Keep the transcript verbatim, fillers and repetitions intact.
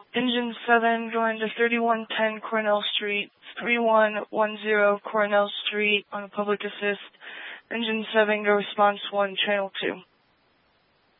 Engine seven going to thirty-one ten Cornell Street, three one one zero Cornell Street on a public assist. Engine seven, go response one, channel two.